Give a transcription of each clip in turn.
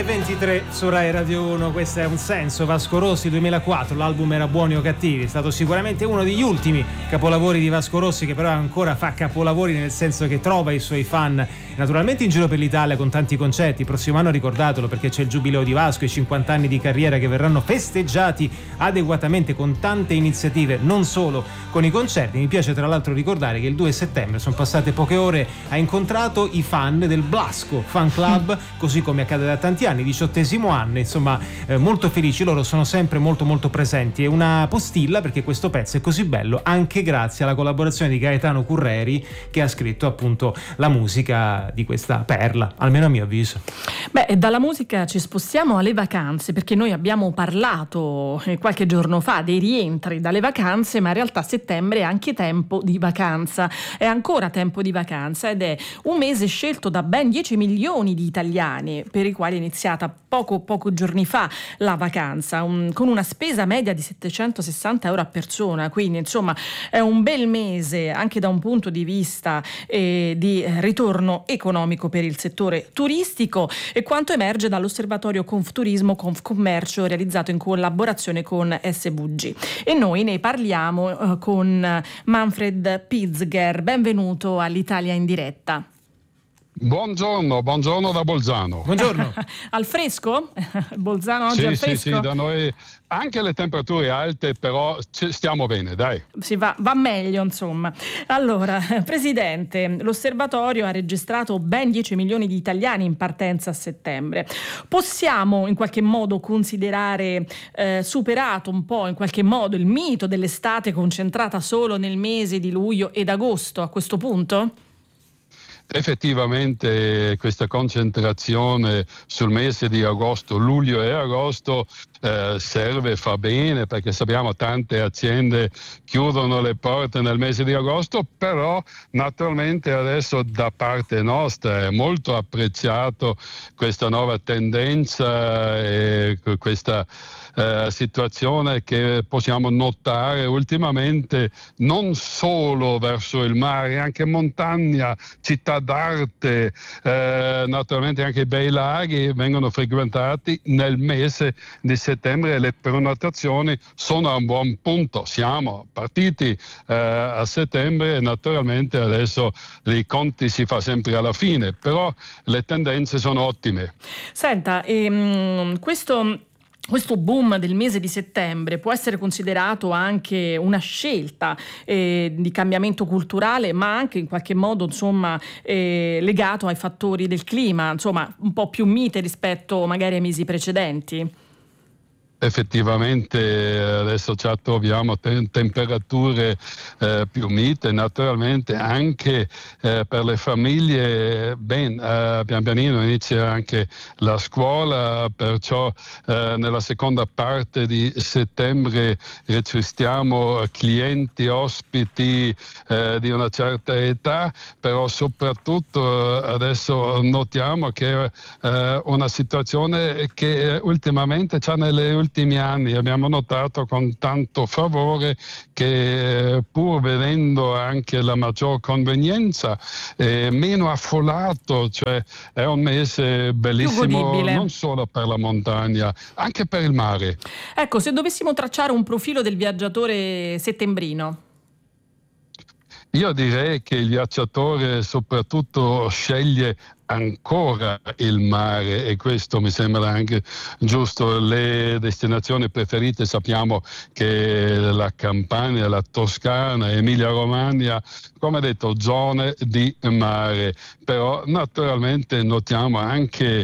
23 su Rai Radio 1, questo è Un Senso, Vasco Rossi 2004, l'album era Buoni o Cattivi, è stato sicuramente uno degli ultimi capolavori di Vasco Rossi, che però ancora fa capolavori nel senso che trova i suoi fan naturalmente in giro per l'Italia con tanti concerti. Prossimo anno ricordatelo, perché c'è il giubileo di Vasco, i 50 anni di carriera che verranno festeggiati adeguatamente con tante iniziative, non solo con i concerti. Mi piace tra l'altro ricordare che il 2 settembre, sono passate poche ore, ha incontrato i fan del Blasco Fan Club, così come accade da tanti anni, 18° anno, insomma, molto felici, loro sono sempre molto molto presenti. È una postilla perché questo pezzo è così bello anche grazie alla collaborazione di Gaetano Curreri, che ha scritto appunto la musica di questa perla, almeno a mio avviso. Beh, dalla musica ci spostiamo alle vacanze, perché noi abbiamo parlato qualche giorno fa dei rientri dalle vacanze, ma in realtà settembre è anche tempo di vacanza, è ancora tempo di vacanza ed è un mese scelto da ben 10 milioni di italiani, per i quali è iniziata poco giorni fa la vacanza, con una spesa media di 760 euro a persona, quindi insomma è un bel mese anche da un punto di vista di ritorno economico per il settore turistico, e quanto emerge dall'osservatorio Confturismo Confcommercio realizzato in collaborazione con SVG. E noi ne parliamo con Manfred Pitzger. Benvenuto all'Italia in diretta. Buongiorno da Bolzano. Buongiorno. Al fresco? Bolzano oggi al fresco? Sì, da noi anche le temperature alte, però stiamo bene, dai. Si va meglio, insomma. Allora, Presidente, l'osservatorio ha registrato ben 10 milioni di italiani in partenza a settembre. Possiamo in qualche modo considerare superato un po' in qualche modo il mito dell'estate concentrata solo nel mese di luglio ed agosto a questo punto? Effettivamente questa concentrazione sul mese di agosto, luglio e agosto serve, fa bene, perché sappiamo tante aziende chiudono le porte nel mese di agosto, però naturalmente adesso da parte nostra è molto apprezzato questa nuova tendenza e questa situazione che possiamo notare ultimamente non solo verso il mare, anche montagna, città d'arte, naturalmente anche i bei laghi vengono frequentati nel mese di settembre e le prenotazioni sono a un buon punto. Siamo partiti a settembre e naturalmente adesso i conti si fa sempre alla fine, però le tendenze sono ottime. Senta, questo boom del mese di settembre può essere considerato anche una scelta di cambiamento culturale, ma anche in qualche modo insomma legato ai fattori del clima, insomma un po' più mite rispetto magari ai mesi precedenti. Effettivamente adesso ci troviamo temperature più mite, naturalmente anche per le famiglie pian pianino inizia anche la scuola, perciò nella seconda parte di settembre registriamo clienti, ospiti di una certa età, però soprattutto adesso notiamo che è una situazione che ultimamente c'è nelle ultimi anni. Abbiamo notato con tanto favore che pur vedendo anche la maggior convenienza, meno affollato, cioè è un mese bellissimo non solo per la montagna, anche per il mare. Ecco, se dovessimo tracciare un profilo del viaggiatore settembrino. Io direi che il viaggiatore soprattutto sceglie ancora il mare, e questo mi sembra anche giusto. Le destinazioni preferite sappiamo che la Campania, la Toscana, Emilia Romagna, come detto, zone di mare, però naturalmente notiamo anche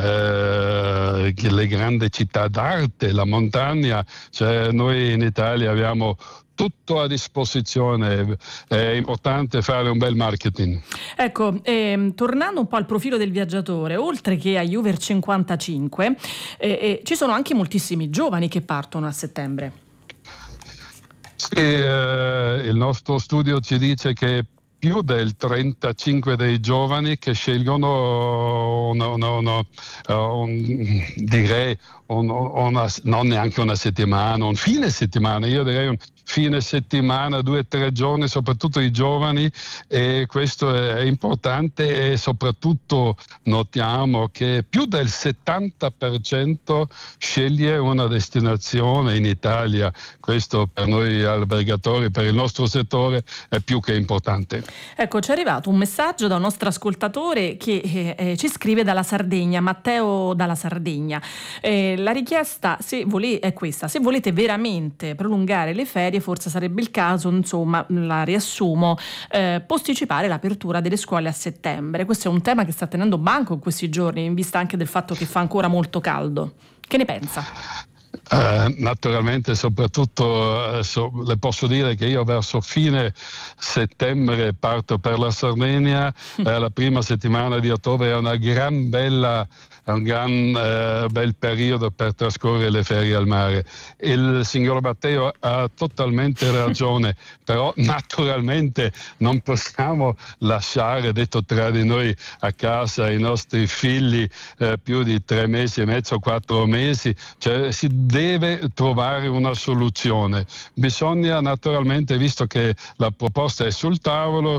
le grandi città d'arte, la montagna, cioè noi in Italia abbiamo tutto a disposizione, è importante fare un bel marketing. Ecco, tornando un po' al profilo del viaggiatore, oltre che agli over 55, ci sono anche moltissimi giovani che partono a settembre. Sì, il nostro studio ci dice che più del 35 dei giovani che scelgono una direi non neanche una settimana, un fine settimana, io direi un fine settimana, 2 o 3 giorni, soprattutto i giovani, e questo è importante. E soprattutto notiamo che più del 70% sceglie una destinazione in Italia. Questo per noi albergatori, per il nostro settore, è più che importante. Ecco, ci è arrivato un messaggio da un nostro ascoltatore che ci scrive dalla Sardegna, Matteo dalla Sardegna. La richiesta è questa: se volete veramente prolungare le ferie, forse sarebbe il caso, insomma, la riassumo, posticipare l'apertura delle scuole a settembre. Questo è un tema che sta tenendo banco in questi giorni, in vista anche del fatto che fa ancora molto caldo. Che ne pensa? Naturalmente, soprattutto le posso dire che io verso fine settembre parto per la Sardegna. La prima settimana di ottobre è un gran bel periodo per trascorrere le ferie al mare. Il signor Matteo ha totalmente ragione, però naturalmente non possiamo lasciare, detto tra di noi, a casa i nostri figli più di 3 mesi e mezzo, 4 mesi. Cioè, si deve trovare una soluzione. Bisogna naturalmente, visto che la proposta è sul tavolo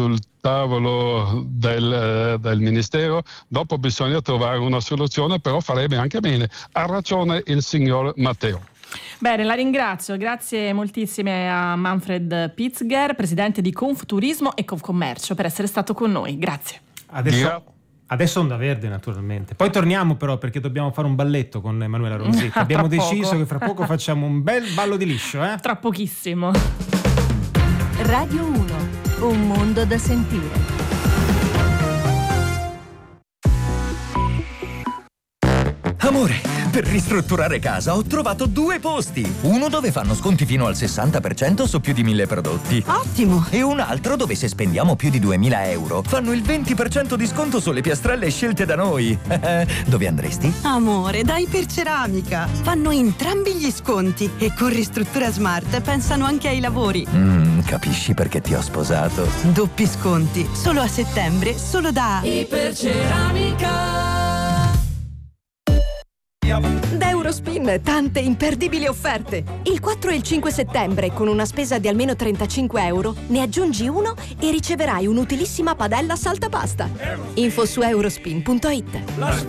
del Ministero, dopo bisogna trovare una soluzione, però farebbe anche bene. Ha ragione il signor Matteo. Bene, la ringrazio. Grazie moltissime a Manfred Pitzger, presidente di Confturismo e Confcommercio, per essere stato con noi. Grazie. Adesso Onda Verde, naturalmente. Poi torniamo però, perché dobbiamo fare un balletto con Emanuela Ronzetti. Abbiamo deciso che fra poco facciamo un bel ballo di liscio, Tra pochissimo. Radio 1, un mondo da sentire. Amore, per ristrutturare casa ho trovato 2 posti. Uno dove fanno sconti fino al 60% su più di 1000 prodotti. Ottimo! E un altro dove, se spendiamo più di 2000 euro, fanno il 20% di sconto sulle piastrelle scelte da noi. Dove andresti? Amore, da Iperceramica. Fanno entrambi gli sconti e con Ristruttura Smart pensano anche ai lavori. Capisci perché ti ho sposato? Doppi sconti, solo a settembre, solo da Iperceramica. Da Eurospin tante imperdibili offerte. Il 4 e il 5 settembre, con una spesa di almeno 35 euro, ne aggiungi uno e riceverai un'utilissima padella saltapasta. Info su eurospin.it.